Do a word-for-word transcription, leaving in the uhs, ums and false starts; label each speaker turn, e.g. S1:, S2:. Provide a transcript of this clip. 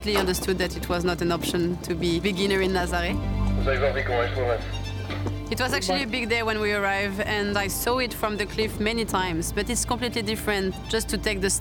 S1: He understood that it was not an option to be beginner in Nazaré. It was actually a big day when we arrived, and I saw it from the cliff many times, but it's completely different just to take the